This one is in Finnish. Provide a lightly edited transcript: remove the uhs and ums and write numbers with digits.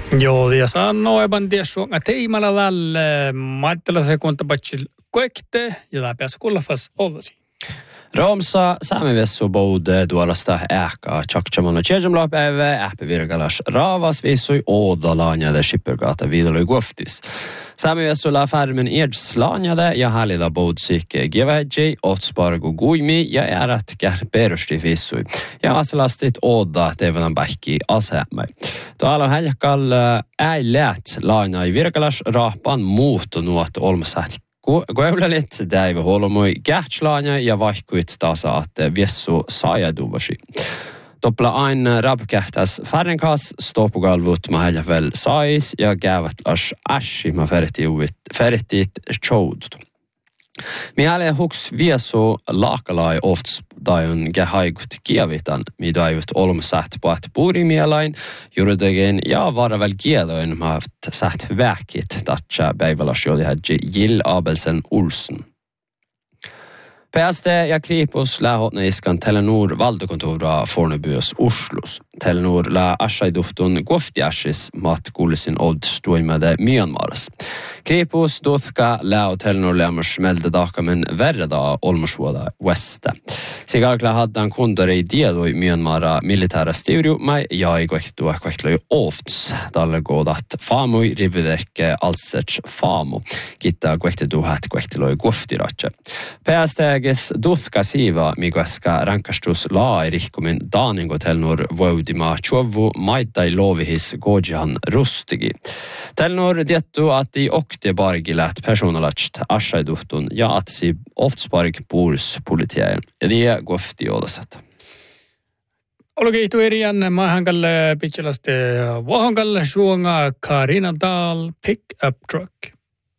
Joo, ja sanoo eban tiessu, että teimalla tälle maattella sekunta patsil koekte ja läpi kullafas ollasi. Romsa saamivessu boude tuollaista ähkaa tjaktsamana tjejamlapäivä ähpävirkalas raavas vissui oodalanjade skippergata vidalui goftis. Saamivessulla färmen edslaanjade ja hallida boudsikke gevähedji, oftspargu guimi ja ärät kärperusti vissui. Ja aselastit ooda tevenan pähki asemäi. Tuolla heljakal ei läät laanjai virkalas rahpan muuttunut olmasahti. Kueulelit täivä huolomoi kähtslaania ja vaihkuit tasa, että viessu saajaduvasi. Toppla aina rapkähtäs färrenkas, stoppugalvut ma heljavel sais ja käyvätlas ässi ma fertit choudut. Miele huks viessu laakalai ofts dajon gehaikut kievitan, mi daivut olmsät på att puurimielain, juridegen ja varavel kieloin ma sät väkit tatsa päivälas jolihadji Jill Abelsen Olsen. PST ja Kripos lähotne iskan Telenor valdokontora Fornebyös Oslos. Telenor lä asaiduhtun goftiasis mat kuulisin oddstuimade Myanmaras. Kripos dothka läo Telenor lämmers melde dakamen verreda olmosuoda Westa. Sigarkla haddan kundari diedoi Myanmara militära studio mai jäi koehtua koehtloi ofts. Dalle godat famui rividekke alsets famu. Kitta koehtuhat koehtloi goftiratse. PST Duthka siiva, mikäskä rankastus laai rihkumin Daaningo Telenor voudima tjovu maittai lovihis gojihan rustigi. Telenor tiettu atti okti bargilät personalast asaiduhtun ja atsi oftsparg puurspolitiaen. Ja det gofti olasat. Olge itu erian maahankalle pitchelaste vahankalle suonga Carina Dahl Pick Up Truck.